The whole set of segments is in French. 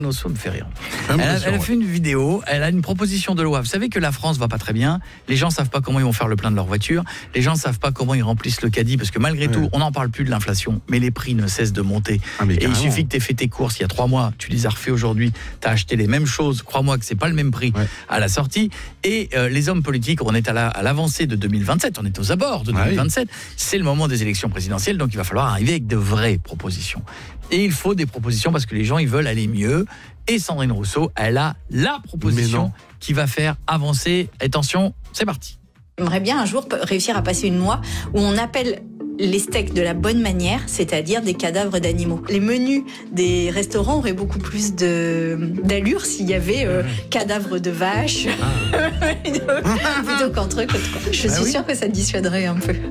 Ça me fait rire. Elle a fait une vidéo, elle a une proposition de loi. Vous savez que la France va pas très bien, les gens savent pas comment ils vont faire le plein de leur voiture, les gens savent pas comment ils remplissent le caddie, parce que malgré tout, on n'en parle plus de l'inflation, mais les prix ne cessent de monter. Et il suffit que tu aies fait tes courses il y a 3 mois, tu les as refait aujourd'hui, tu as acheté les mêmes choses, crois-moi que c'est pas le même prix à la sortie. Et les hommes politiques, on est à l'avancée de 2027, on est aux abords de 2027, c'est le moment des élections présidentielles, donc il va falloir arriver avec de vraies propositions. Et il faut des propositions parce que les gens, ils veulent aller mieux. Et Sandrine Rousseau, elle a la proposition qui va faire avancer. Attention, c'est parti. J'aimerais bien un jour réussir à passer une loi où on appelle les steaks de la bonne manière, c'est-à-dire des cadavres d'animaux. Les menus des restaurants auraient beaucoup plus d'allure s'il y avait cadavres de vaches plutôt qu'entrecôte. Je suis sûre que ça dissuaderait un peu.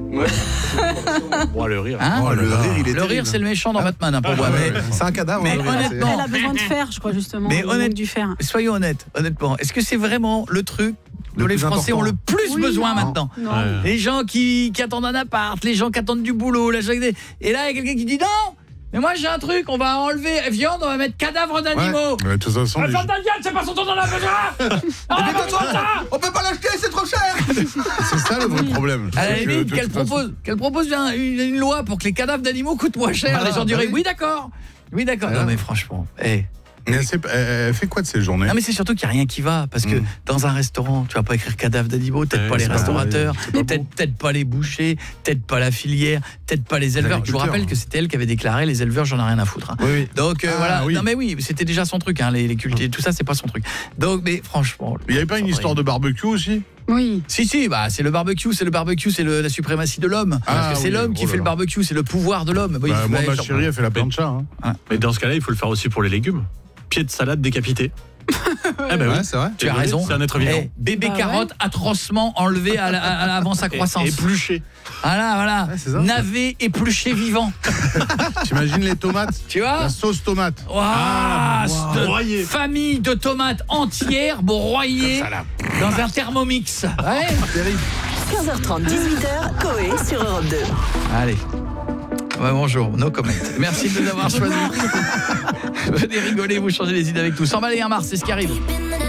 Bon, le rire. Le rire, c'est le méchant dans Batman, pour moi. Mais c'est un cadavre. Mais honnêtement, elle a besoin de fer, je crois justement. Mais du fer. Soyons honnêtes, honnêtement. Est-ce que c'est vraiment le truc dont les Français ont le plus besoin maintenant? Les gens qui attendent un appart, les gens qui attendent du boulot, et là il y a quelqu'un qui dit non, mais moi j'ai un truc, on va enlever viande, on va mettre cadavre d'animaux. De toute façon, Ferme ta gueule, c'est pas son tour d'en avoir besoin. On peut pas l'acheter, c'est trop cher. c'est ça le vrai problème. À la limite, qu'elle propose une loi pour que les cadavres d'animaux coûtent moins cher. Les gens diraient oui d'accord. Non mais franchement, Mais elle fait quoi de ces journées? Non mais c'est surtout qu'il n'y a rien qui va, parce que dans un restaurant, tu vas pas écrire cadavre d'animaux, peut-être pas les restaurateurs, peut-être pas les bouchers, peut-être pas la filière, peut-être pas les éleveurs. Je vous rappelle que c'était elle qui avait déclaré les éleveurs, j'en ai rien à foutre. Donc voilà, non mais c'était déjà son truc, les cultiers, tout ça c'est pas son truc. Donc mais franchement, il y avait pas une histoire de barbecue aussi? Oui. Si, c'est le barbecue, c'est la suprématie de l'homme. Parce que c'est l'homme qui fait le barbecue, c'est le pouvoir de l'homme. Moi, ma chérie, elle fait la plancha. Mais dans ce cas-là, il faut le faire aussi pour les légumes. Pied de salade décapité. C'est vrai. Tu as raison. C'est un être vivant. Bébé carotte atrocement enlevé avant sa croissance. Épluché. Voilà. Navet épluché vivant. T'imagines les tomates? Tu vois? La sauce tomate. Broyée. Famille de tomates entières broyées dans un Thermomix. Terrible. 15h30, 18h, Coé sur Europe 2. Allez. Bonjour, no comment. Merci de nous avoir choisis. Venez rigoler, vous changez les idées avec tout. 100 balles et un mars, c'est ce qui arrive.